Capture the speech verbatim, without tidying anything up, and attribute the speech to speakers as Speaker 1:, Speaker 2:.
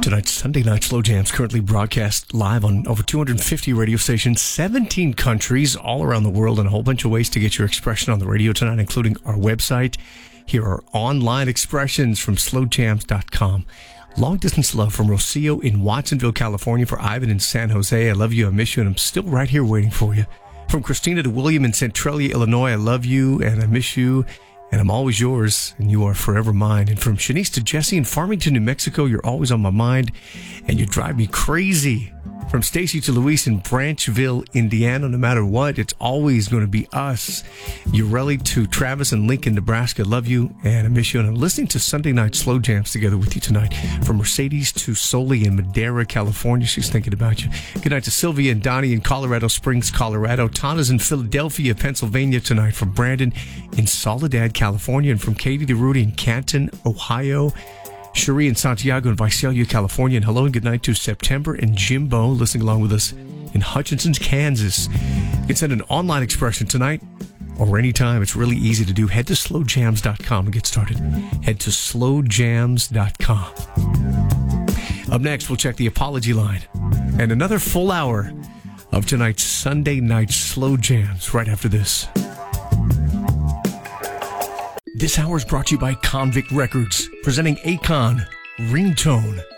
Speaker 1: Tonight's Sunday Night Slow Jams currently broadcast live on over two hundred fifty radio stations, seventeen countries all around the world, and a whole bunch of ways to get your expression on the radio tonight, including our website. Here are online expressions from slow jams dot com. Long distance love from Rocio in Watsonville, California, for Ivan in San Jose. I love you, I miss you, and I'm still right here waiting for you. From Christina to William in Centralia, Illinois, I love you and I miss you, and I'm always yours, and you are forever mine. And from Shanice to Jesse in Farmington, New Mexico, you're always on my mind, and you drive me crazy. From Stacy to Luis in Branchville, Indiana, no matter what, it's always going to be us. Ureli to Travis in Lincoln, Nebraska, love you, and I miss you. And I'm listening to Sunday Night Slow Jams together with you tonight. From Mercedes to Soli in Madera, California, she's thinking about you. Good night to Sylvia and Donnie in Colorado Springs, Colorado. Tana's in Philadelphia, Pennsylvania tonight. From Brandon in Soledad, California. And from Katie to Rudy in Canton, Ohio. Cherie in Santiago and Visalia, California. And hello and good night to September and Jimbo listening along with us in Hutchinson, Kansas. You can send an online expression tonight or anytime. It's really easy to do. Head to slow jams dot com to get started. Head to slow jams dot com. Up next, we'll check the apology line and another full hour of tonight's Sunday Night Slow Jams right after this. This hour is brought to you by Convict Records, presenting Akon, Ringtone.